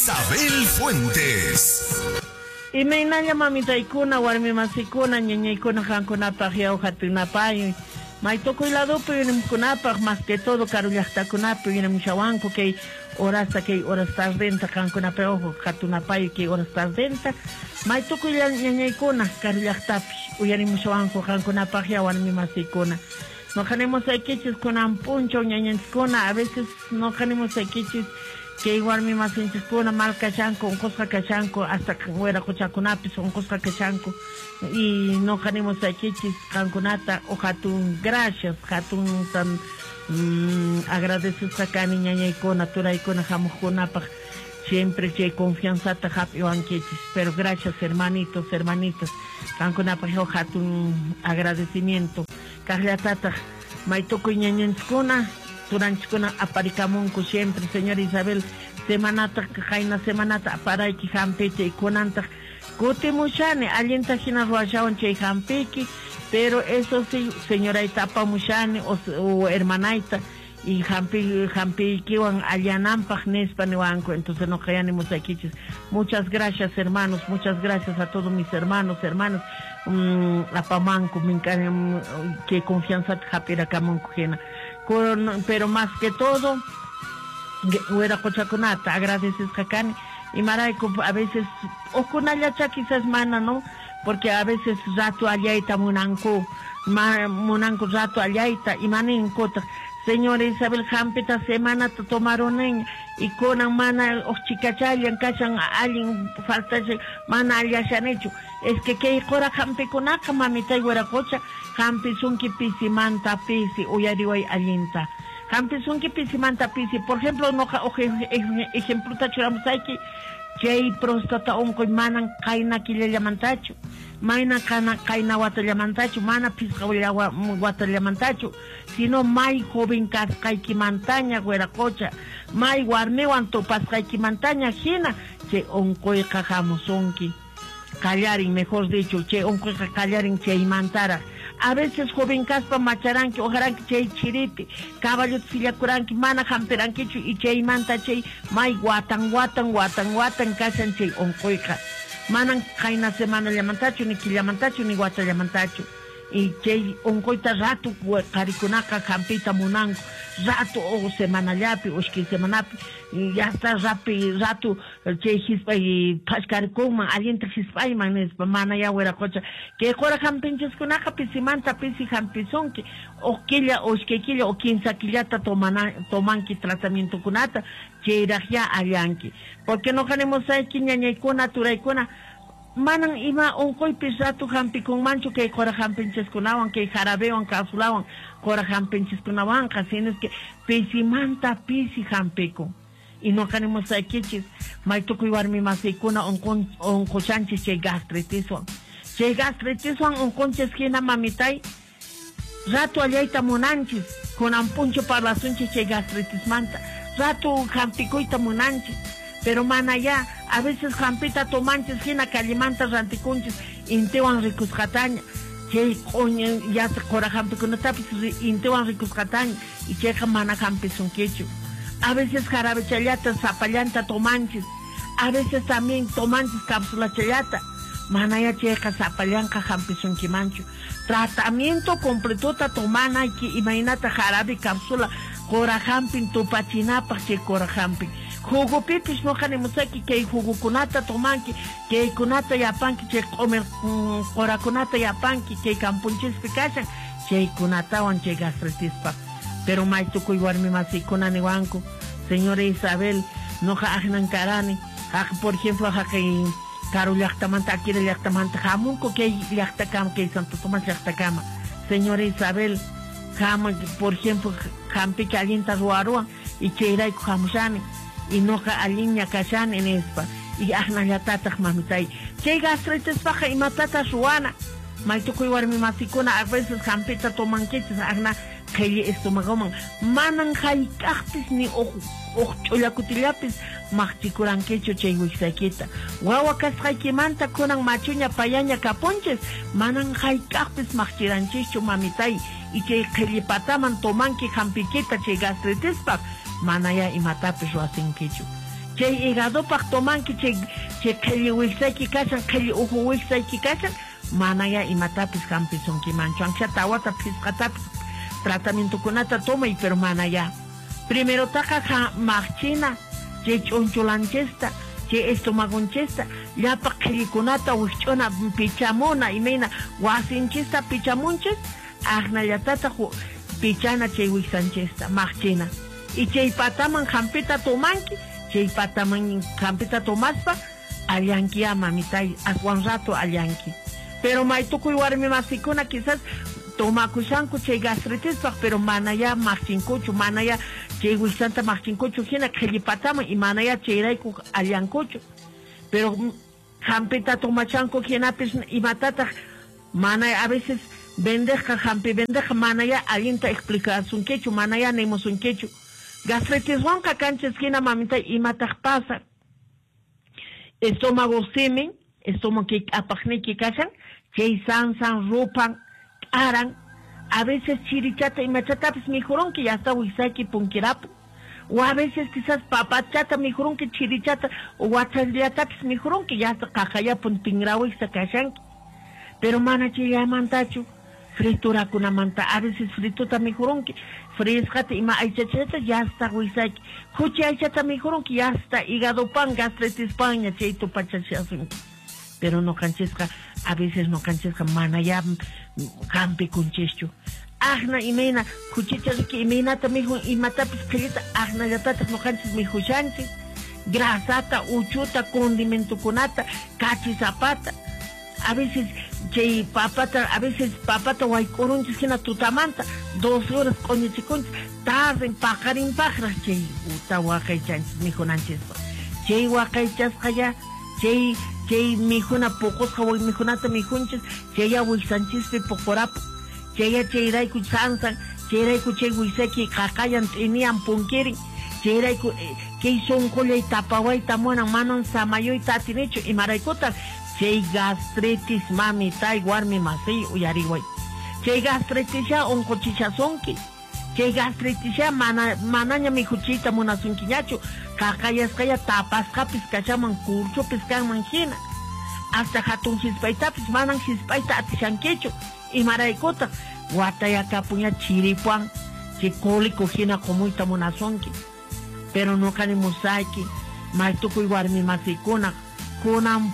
Isabel Fuentes. Y me inaya mamita ikuna, warmi masikuna, ñañaykuna hankunapaq yawhatunapay. Maytokuy ladopi yunimkunapaq, más que todo karullaqtakunapi yunishawanku kay horas tardenta hankunapi ojo hatunapay kay horas tardenta. Maytokuy ñañaykuna karullaqtapi uyarimushawanku hankunapaq warmi masikuna. No tenemos equiches con ampuncho ñañanchikuna, a veces no tenemos equiches que igual mi más con mal cachanco, un cosa cachanco, hasta que fuera cochaconapis, un cosa cachanco, y no tenemos aquí canconata, o jatun, gracias, jatun tan agradecidos acá, niña y con natura y con jamojonapa, siempre que confianza ta happy banquetes, pero gracias hermanitos, canconapa, jatun agradecimiento, carliatata, maitoko y ñañanchikuna, Turanchikuna aparikamunku siempre, señora Isabel, semanata, jaina semanata, aparayki jampete y kunanta, kutimushani, alienta hina ruashawan chay jampeki, pero eso sí, señora Itapa mushani, o hermanaita, y jampikiwan allanampak nespaniwanku, entonces no cayanemos aquí. Muchas gracias hermanos, muchas gracias a todos mis hermanas, a Pamanco, que confianza japira kamunku jena. Pero más que todo, huera cochaconata, agradeces jacani, y maraico a veces, o con allacha quizás mana, ¿no? Porque a veces rato allaita munanco rato allaita, y manin cota. Señora Isabel Jampeta semana tomaron en y con mana o chicachalian cachan alguien falta mana han hecho. Es que cora jampe con aca mamita y huera cocha. Hampisunki pisi manta pisi uyariway allinta. Hampisunki pisi manta pisi. Por ejemplo, no ejemplo tachuramos aquí que prostata onko manan kaina killamantachu. Maina kaina watallamantachu, mana pisca watallamantachu, sino mai joven cascaiki mantaña, güeracocha, mai guarnewan topascaiki mantaña, jina, che oncoica jamusonki. Callarin, mejor dicho, che oncoica callarin che imantara. A veces joven caspa macharanki, ojaranki che chiripi, caballo sillacuranki, mana jamperankichu y che imanta che mai guatan, casan che oncoica. Manan kaina semana llamantachu, ni killamantachu, ni guata llamantachu. Y que oncoita rato, caricunaca, campita munanco, rato o semana llapi, o que semanapi, y ya está rato, che hispa y pascaricuma, alienta hispa y manes, mana ya huera cocha, que cora campinches cunaca, pisimanta, pisi campizonque, o quilla, o esquequilla, o quinza quillata tomanqui tratamiento cunata, que irajia alianqui. Porque no queremos saber que ñañaicuna, turaicuna, manan ima onkoy pisatu hampi con mancho que cora hampinches kunawan que jarabewan kasulawan cora hampinches kunawan casines que pisimanta pisi hampico y no queremos aquí maitoko iwarmi masikuna on cochanches che gastritis on conches kina mamitai rato allaita monanches con ampuncho para sunche che gastritis manta rato hampicoita monanches. Pero mana ya, a veces jampita tomanches, gina calimantas ranticunches, intewan ricus jataña, que coño, ya cora jampi con tapis, intewan ricus jataña, y cheja mana jampis un quecho. A veces jarabe chayata, zapallanta tomanches, a veces también tomanches cápsula chayata, mana ya cheja zapallanca jampis un quimancho. Tratamiento completota tomana, y imagínate jarabe cápsula, cora jampin tupachinapa, che cora jampin. Jugo pipis no canemos aquí que jugo kunata tomanki que kunata yapanki che comer cora kunata yapanki que campunches picachan che kunata wan che gastritis pa pero mai tu igual mi masi kunani wanko señora Isabel no hajnan karani por ejemplo que caro yachtamanta aquí de yachtamanta jamunko que yachtakam que santo tomas yachtakama señora Isabel jama por ejemplo jampi que alguien ta ruaruan y che irai jamushani y no aliña kashan en espa y ahna ya tatak mamitai che gastritis paja y matata suana maituko igual mi masikuna a veces jampita toman queches ahna que estomagoman manan jaikachtis ni chollacutillapis machikuran quecho che huixaquita guagua kasqaykimanta kunan machuña payaña caponches manan jaikachtis machiranchicho mamitai y che qillipataman tomanki jampiquita che gastritis paja manaya y matapis ruasinkichu Chay hígado pa tomanki chay qhilli wilsayki kashan qhilli uhu wilsayki kashan manaya imatapis hampisunki manchu anchata awata pisqatapis tratamiento kunata tomay pero manaya primero taqa maqchina chay ch'unchulanchista chay estomagonchista llapa qhillikunata wich'una pichamuna imayna wasinchista pichamunchis aqnallatata pichana chay wiksanchista maqchina y chay pataman hampita tomanki chay pataman hampita tomaspa allanki mamitay aswan rato allanki pero maytukuy warmi masikuna quizás tomakushanku chay gastritis pero manaya maqchinkuchu manaya chay wiksanta maqchinkuchu hina qhillipataman y manaya chayrayku allankuchu pero hampita tomachanku hinapis imatataq manaya a veces bendeja hampi bendeja manaya allinta explicasunkichu manaya nemusunkichu gastritis wanka kanchis hina mamita imataq pasa estómago semen estómago que apaqniki kashan chay sansan rupan aran a veces chirichata y machatapis mijurón que ya está wisaki punkirapu o a veces quizás papachata mijurón que chirichata o guachaliatapis mijurón que ya está cajaya puntingrawi kashanki pero mana chillamantachu fritura kuna manta a veces frituta mijurón que frescata y ma aichachata ya está wisaki kuchi aichata mijurón que ya está hígado pan gastritis pan ya chayto pachachasunki pero no canchesca a veces no canchesca mana ya campi kunchechu agna imena kuchicha que imena tamijo y matapis krita agna ya tata no canches mi huchanchi grasata uchuta condimento kunata cachi zapata a veces chay papata a veces papata guaycorunchis kina tutamanta 2 horas coñichiconchis tarde pajarin pajras chay uta huacaychanchis mi jonanchis chay huacaychas kaya chay mijuna pocos hawai mijunata mijunchis chay wisanchis pe pocorapo chay raiku sansan chay raiku chay wiseki qaqayan t'inian punkirin chay raiku kay sonqollay tapaway tamunan manon samayoy tatinechu imaraykota chay gastritis mami tay warmi masay uyariway chay gastritis ya oncochichasonki chay gastritis ya manaña mijuchita munasunkiñachu qaqayasqaya tapasqapis kachaman kurchupis kanman hina hasta hatun hispaytapis manan hispayta atishankichu imaraykota watayakapuña chiripuan chay cólico hina qumuyta munasonki pero no kanimusayki maytukuy warmi masikuna kunan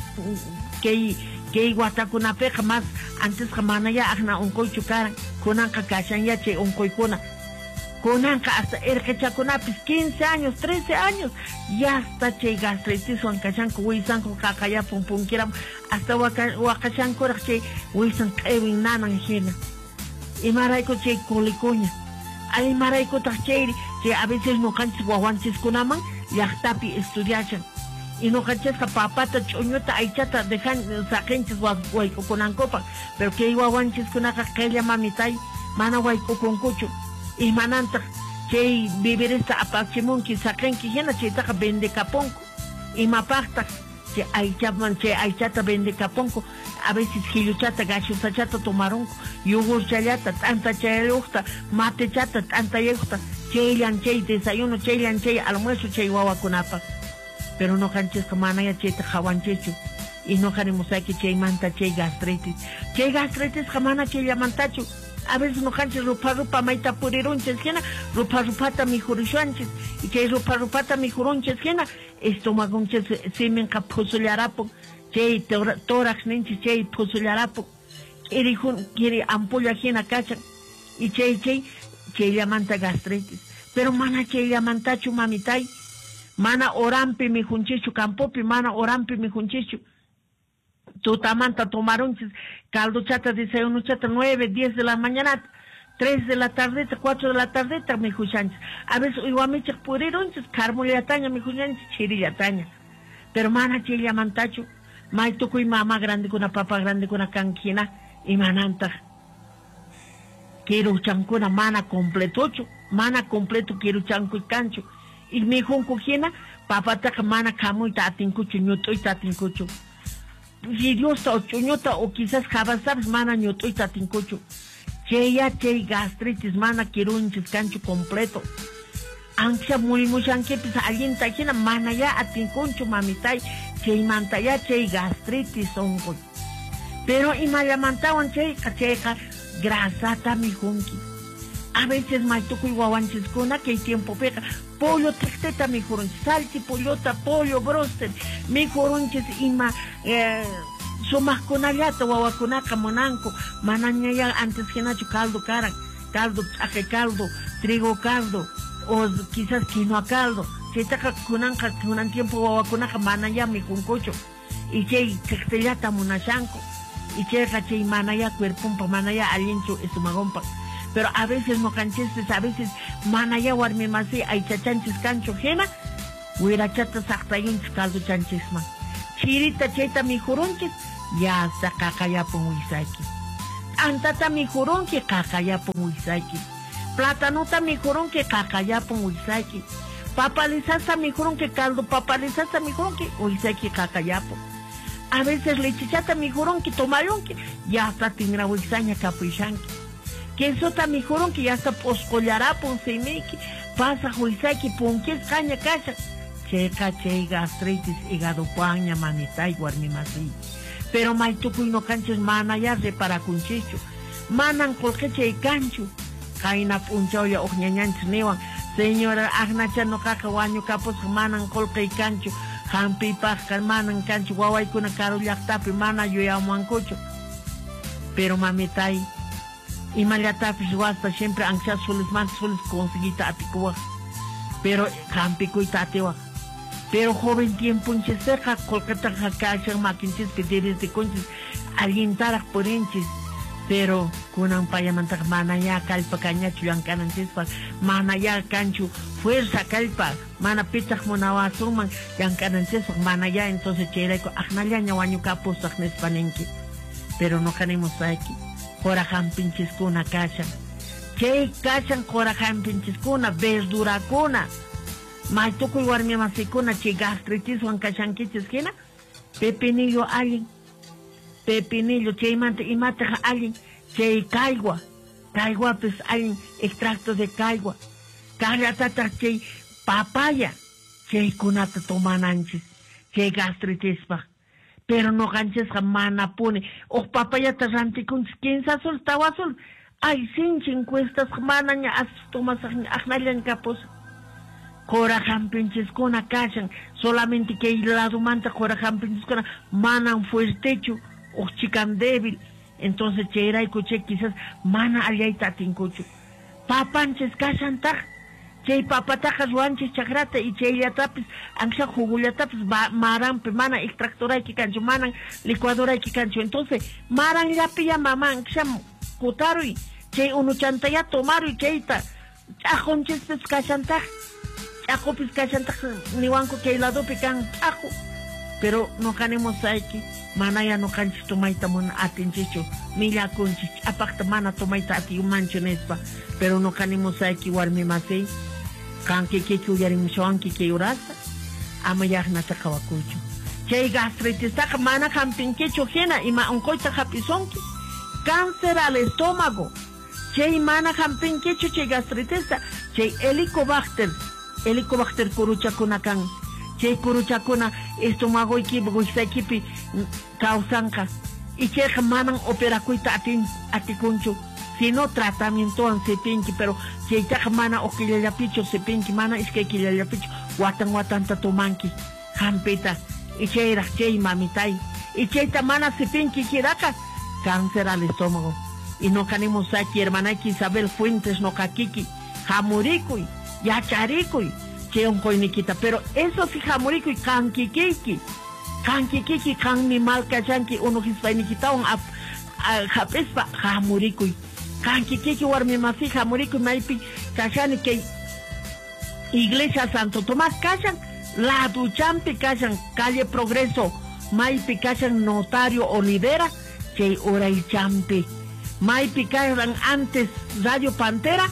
kay watakunapiqa mas antesqa manaya aqna unquychu karan kunanqa kashanya chay unquykuna kunanqa hasta irqichakunapis 15 años 13 años ya hasta chay gastritis wan kashanku wisanku qaqaya punkiram hasta waqashankuraq chay wisan q'ewin nanan hina imarayku chay colicuña ay maraykutaq chay a veces nuqanchis wawanchiskunaman llaqtapi estudiachan y no canchesca papata ch'uñuta aychata dejan saqinchis waykukunankupan pero kay wawanchiskunaqa qilla mamitay mana waykukunkuchu y manantaq chay vivirista apachimunki saqinki hina chaytaqa vendekapunku imapaqtaq chay aychata vendekapunku a veces hilluchata gachusachata tomarunku yogurchallata t'antachayuqta matechata t'antayuqta chaylan chay desayuno chaylan chay almuerzo chay wawakunapaq pero no canchesca manaya chayta hawanchechu y no qanimusayki chaymanta chay gastritis jamana chayllamantachu a veces no canches rupa mayta purirunches hina rupata mijurishuanches y chay rupata mijurunches hina estomagonches simenqa phusullarapun chay tórax ninchis chay phusullarapun kiri ampulla hina kachan y chayllamanta gastritis pero mana chayllamantachu mamitay mana orampi mijunchichu campopi mana orampi mijunchichu tutamanta tomarunchis calduchata desayunuchata 9, 10 de la mañana 3 de la tarde 4 de la tarde mijushanchis a veces uywamichik purirunchis carmullataña mijushanchis chirillataña pero mana chayllamantachu maytukuy mama grande kuna papa grande kuna kankina imanantaq kiruchankuna mana completo kiruchankuy kanchu y mi junco hina papataqa mana kamuyta atinkuchu ñut'uyta atinkuchu Dios o chuñota o quizás jabasabs mana ñut'uyta atinkuchu chay gastritis mana kirunchis kanchu completo ancha muy muchanque pues alguien tajina mana ya atinconcho mamitay chay manta ya chay gastritis onco pero imayamantawan chay cacheca grasata mi junki a veces maituco iguawanchis kuna que hay tiempo pega pollo texteta mi jurunchis salchi pollota pollo broster mi jurunchis ima sumas kunallata wawakunaka monanco manaña ya antes que nacho caldo caran caldo chaque caldo trigo caldo o quizás quinoa caldo se taca kunanka kunan tiempo wawakunaka manaya mi kuncocho y chay textellata monachanco y chay manaya cuerpumpa manaya aliencho estomagompa pero a veces no canchestes, a veces manaya warmi masi ay chachanchis cancho jena, huirachata saqtayunchis caldo chanchisman. Chirita chayta mi jurunchis, ya hasta kakayapun wisaki. Antata mi jurunki kakayapun wisaki. Platanuta mi jurunki kakayapun wisaki. Papalizasa mi jurunki caldo, papalizasa mi jurunki wisaki kakayapun. A veces lechichata mi jurunki tomayunki, ya hasta tingra wisaña capuishanki. Que eso también dijeron que ya está poscollará ponsemeki, pasa juizaki, ponques caña cacha. Checa, gastritis, hígado paña, manita y guarmimasi. Pero maituco y no canches mana ya de para cunchicho. Manan colqueche y cancho. Caina punchoya o ñañanch newan. Señora agnacha no cacahuaño capos manan colque y cancho. Hampi pascal manan cancho guaway kuna caro yactapi mana yo ya muancocho. Pero mamitay. Y malatapis guasta siempre ansias sules man sules conseguita aticuá pero campico y tatewa pero joven tiempo en cerca colcata jacacha maquinches que tienes de conches alguien tarak porenches pero con un payamantak manaya calpa caña chuyan cananches manaya cancho fuerza calpa mana pitak monawa suman yang cananches manaya entonces chereco agnaya ñawaño capos agnes panenque pero no canemos aquí corajan pinches kuna cachan. Che cachan corajan pinches kuna, verdura kuna. Maituco igual mi masicuna, che gastritis wan cachan quiches kina. Pepinillo alguien. Pepinillo, che imate alguien. Che caigua. Caigua pues alguien extracto de caigua. Caratata che papaya. Che kunata tomananches. Che gastritis pa. Pero no ganches mana pone o papaya tarranti con quién se soltaba azul ay sin encuestas mana ya tomas agnalan capos corajan pinches con acachan solamente que el lado manta corajan pinches con manan fuertecho o chican débil entonces chera y coche quizás mana allá y tatincocho papanches cachan ta chay papatajas guanches chagrata y chay tapis ancha jugulia tapis maran pe mana extractora que cancho manan licuadora que cancho entonces maran ya pilla mamá ancha kutaro y chay uno chanta ya tomaro y chayta ajonches pes cachanta ajo pes cachanta ni wanco que lado pecan ajo pero no canemos aquí mana ya no canchis tomaita mon atenchicho mila conchis apacta mana tomaita ati mancho nespa pero no canemos aquí warmi masei kanke que yarim shoanki que urasa amayah na takawakucho chay gastritis tak mana camping que chojena ima oncoita japisonki cáncer al estómago chay mana camping que chay gastritis chay helicobacter kuruchakuna kan chay kuruchakuna estómago ikipi causanka y chay manan opera kuita atikuncho si no tratamiento an sepinki pero si ita mana o kilala picho sepinki mana es que kilala picho watan tatomanki jampeta y cheira chay mamitai y cheita mana sepinki kiraka cáncer al estómago y no canemos aquí hermana Isabel Fuentes no kakiki jamurikui yacharikui cheon koinikita pero eso sí jamurikui kankikiki kan mi mal kachanki uno hispanikita un japespa jamurikui Kanki warmi masi jamuriku maipi kashani que Iglesia Santo Tomás kashan la duchampi kashan calle Progreso maipi kashan Notario Olivera que ora y champi maipi kashan antes Radio Pantera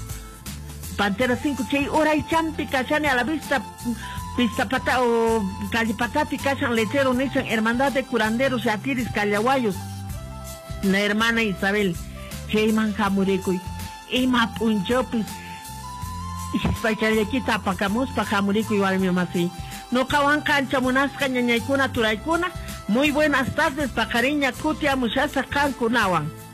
5 che ora y champi kashani a la vista pista pata o calle Patati kashan letrero nechan Hermandad de Curanderos y Atiris Callaguayos la hermana Isabel Cheyman Jamurikui, Ima Punchopis, Ispaychallekita apacamuspa hamuriku warmi masi. No kawan cancha munasca ñañaykuna turaykuna. Muy buenas tardes, pajariña kutia mushasa kankunawan.